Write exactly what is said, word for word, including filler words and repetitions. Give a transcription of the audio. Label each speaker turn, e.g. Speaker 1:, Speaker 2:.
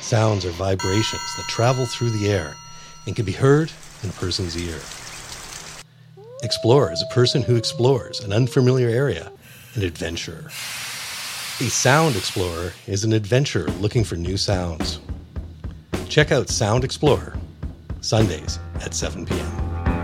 Speaker 1: Sounds are vibrations that travel through the air and can be heard in a person's ear. Explorer is a person who explores an unfamiliar area, an adventurer. A sound explorer is an adventurer looking for new sounds. Check out Sound Explorer, Sundays at seven p.m.